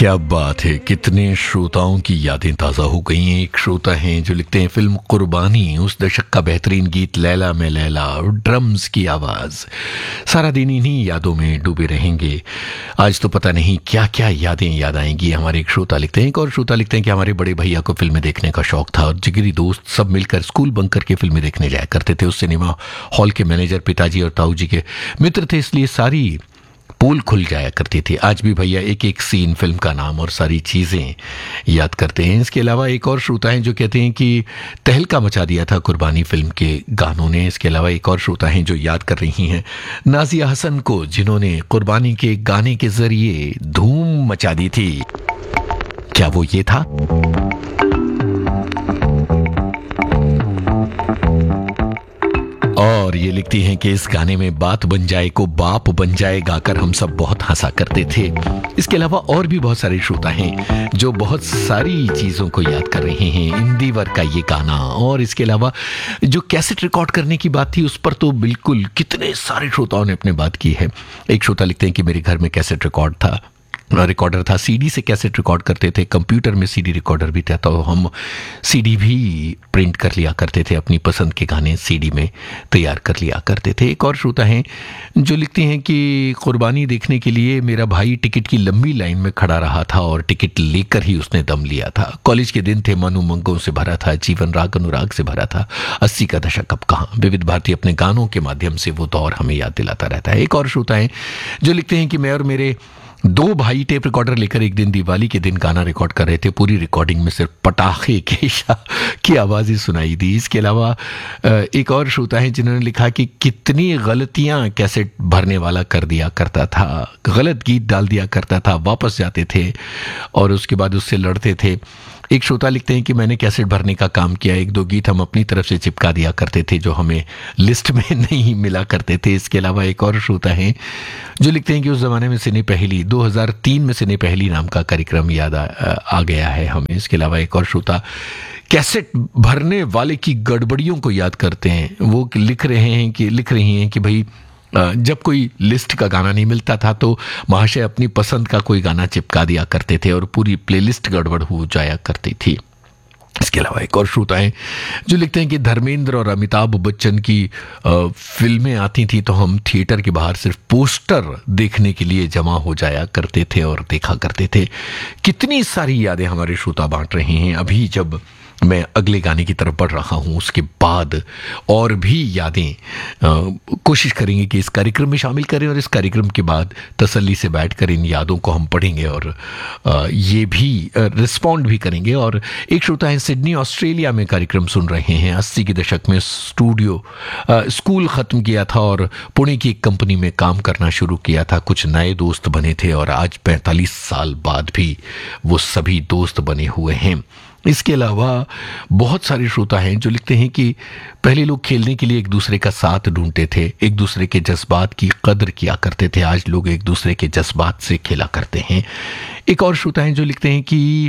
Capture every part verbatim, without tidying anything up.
क्या बात है, कितने श्रोताओं की यादें ताज़ा हो गई हैं। एक श्रोता हैं जो लिखते हैं, फिल्म कुर्बानी, उस दशक का बेहतरीन गीत लैला में लैला और ड्रम्स की आवाज़, सारा दिन इन्हीं यादों में डूबे रहेंगे। आज तो पता नहीं क्या क्या यादें याद आएंगी। हमारे एक श्रोता लिखते हैं, एक और श्रोता लिखते हैं कि हमारे बड़े भैया को फिल्में देखने का शौक था और जिगरी दोस्त सब मिलकर स्कूल बंक करके फिल्में देखने जाया करते थे। उस सिनेमा हॉल के मैनेजर पिताजी और ताऊ जी के मित्र थे, इसलिए सारी पोल खुल जाया करती थी। आज भी भैया एक एक सीन, फिल्म का नाम और सारी चीज़ें याद करते हैं। इसके अलावा एक और श्रोता हैं जो कहते हैं कि तहलका मचा दिया था कुर्बानी फिल्म के गानों ने। इसके अलावा एक और श्रोता हैं जो याद कर रही हैं नाजिया हसन को, जिन्होंने कुर्बानी के गाने के जरिए धूम मचा दी थी। क्या वो ये था? और ये लिखती हैं कि इस गाने में बात बन जाए को बाप बन जाए गाकर हम सब बहुत हंसा करते थे। इसके अलावा और भी बहुत सारे श्रोता हैं जो बहुत सारी चीज़ों को याद कर रहे हैं। इंदिवर का ये गाना, और इसके अलावा जो कैसेट रिकॉर्ड करने की बात थी उस पर तो बिल्कुल कितने सारे श्रोताओं ने अपने बात की है। एक श्रोता लिखते हैं कि मेरे घर में कैसेट रिकॉर्ड था रिकॉर्डर था, सीडी से कैसेट रिकॉर्ड करते थे, कंप्यूटर में सीडी रिकॉर्डर भी था, तो हम सीडी भी प्रिंट कर लिया करते थे, अपनी पसंद के गाने सीडी में तैयार कर लिया करते थे। एक और श्रोता हैं जो लिखती हैं कि कुर्बानी देखने के लिए मेरा भाई टिकट की लंबी लाइन में खड़ा रहा था और टिकट लेकर ही उसने दम लिया था। कॉलेज के दिन थे, मन उमंगों से भरा था, जीवन राग अनुराग से भरा था। अस्सी का दशक अब कहाँ। विविध भारती अपने गानों के माध्यम से वो दौर हमें याद दिलाता रहता है। एक और श्रोता हैं जो लिखते हैं कि मैं और मेरे दो भाई टेप रिकॉर्डर लेकर एक दिन दिवाली के दिन गाना रिकॉर्ड कर रहे थे। पूरी रिकॉर्डिंग में सिर्फ पटाखे के की आवाज़ ही सुनाई दी। इसके अलावा एक और श्रोता है जिन्होंने लिखा कि कितनी गलतियां कैसेट भरने वाला कर दिया करता था, गलत गीत डाल दिया करता था, वापस जाते थे और उसके बाद उससे लड़ते थे। एक श्रोता लिखते हैं कि मैंने कैसेट भरने का काम किया, एक दो गीत हम अपनी तरफ से चिपका दिया करते थे जो हमें लिस्ट में नहीं मिला करते थे। इसके अलावा एक और श्रोता हैं जो लिखते हैं कि उस ज़माने में सिने पहली दो हज़ार तीन में सिने पहली नाम का कार्यक्रम याद आ, आ गया है हमें। इसके अलावा एक और श्रोता कैसेट भरने वाले की गड़बड़ियों को याद करते हैं। वो लिख रहे हैं कि लिख रही हैं कि भाई जब कोई लिस्ट का गाना नहीं मिलता था तो महाशय अपनी पसंद का कोई गाना चिपका दिया करते थे और पूरी प्लेलिस्ट गड़बड़ हो जाया करती थी। इसके अलावा एक और श्रोता हैं जो लिखते हैं कि धर्मेंद्र और अमिताभ बच्चन की फिल्में आती थी तो हम थिएटर के बाहर सिर्फ पोस्टर देखने के लिए जमा हो जाया करते थे और देखा करते थे। कितनी सारी यादें हमारे श्रोता बांट रहे हैं। अभी जब मैं अगले गाने की तरफ बढ़ रहा हूं उसके बाद और भी यादें आ, कोशिश करेंगे कि इस कार्यक्रम में शामिल करें और इस कार्यक्रम के बाद तसल्ली से बैठकर इन यादों को हम पढ़ेंगे और आ, ये भी रिस्पॉन्ड भी करेंगे। और एक श्रोता है सिडनी ऑस्ट्रेलिया में कार्यक्रम सुन रहे हैं। अस्सी के दशक में स्टूडियो आ, स्कूल ख़त्म किया था और पुणे की एक कंपनी में काम करना शुरू किया था। कुछ नए दोस्त बने थे और आज पैंतालीस साल बाद भी वो सभी दोस्त बने हुए हैं। इसके अलावा बहुत सारे श्रोता हैं जो लिखते हैं कि पहले लोग खेलने के लिए एक दूसरे का साथ ढूंढते थे, एक दूसरे के जज्बात की कदर किया करते थे। आज लोग एक दूसरे के जज्बात से खेला करते हैं। एक और श्रोता हैं जो लिखते हैं कि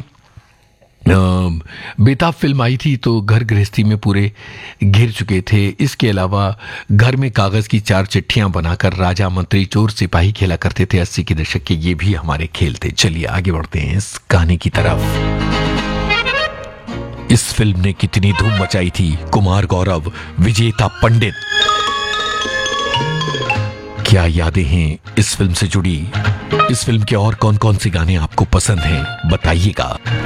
बेताब फिल्म आई थी तो घर गृहस्थी में पूरे घिर चुके थे। इसके अलावा घर में कागज़ की चार चिट्ठियां बनाकर राजा मंत्री चोर सिपाही खेला करते थे। अस्सी के दशक के ये भी हमारे खेल थे। चलिए आगे बढ़ते हैं इस कहानी की तरफ। इस फिल्म ने कितनी धूम मचाई थी। कुमार गौरव, विजेता पंडित, क्या यादें हैं इस फिल्म से जुड़ी? इस फिल्म के और कौन कौन से गाने आपको पसंद हैं बताइएगा।